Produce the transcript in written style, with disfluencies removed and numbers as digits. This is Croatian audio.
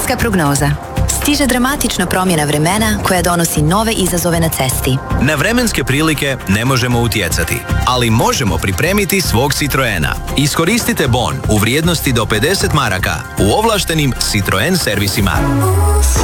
Vremenska prognoza. Stiže dramatična promjena vremena koja donosi nove izazove na cesti. Na vremenske prilike ne možemo utjecati, ali možemo pripremiti svog Citroena. Iskoristite bon u vrijednosti do 50 maraka u ovlaštenim Citroen servisima.